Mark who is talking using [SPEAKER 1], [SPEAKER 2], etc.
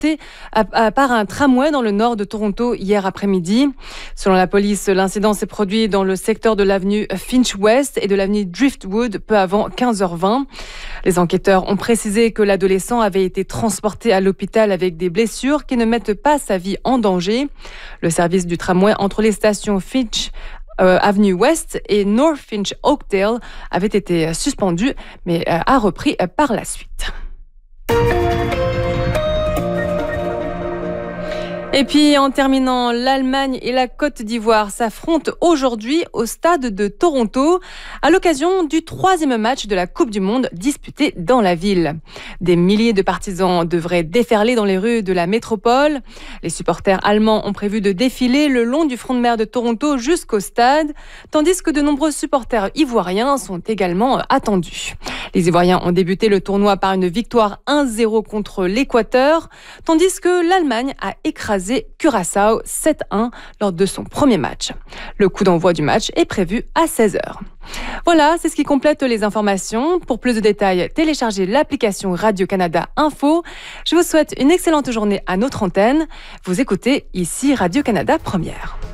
[SPEAKER 1] par un tramway dans le nord de Toronto hier après-midi. Selon la police, l'incident s'est produit dans le secteur de l'avenue Finch West et de l'avenue Driftwood peu avant 15h20. Les enquêteurs ont précisé que l'adolescent avait été transporté à l'hôpital avec des blessures qui ne mettent pas sa vie en danger. Le service du tramway entre les stations Finch Avenue West et North Finch Oakdale avait été suspendu mais a repris par la suite. Et puis en terminant, l'Allemagne et la Côte d'Ivoire s'affrontent aujourd'hui au stade de Toronto à l'occasion du 3e match de la Coupe du Monde disputé dans la ville. Des milliers de partisans devraient déferler dans les rues de la métropole. Les supporters allemands ont prévu de défiler le long du front de mer de Toronto jusqu'au stade, tandis que de nombreux supporters ivoiriens sont également attendus. Les Ivoiriens ont débuté le tournoi par une victoire 1-0 contre l'Équateur, tandis que l'Allemagne a écrasé Curaçao 7-1 lors de son premier match. Le coup d'envoi du match est prévu à 16h. Voilà, c'est ce qui complète les informations. Pour plus de détails, téléchargez l'application Radio-Canada Info. Je vous souhaite une excellente journée à notre antenne. Vous écoutez ici Radio-Canada Première.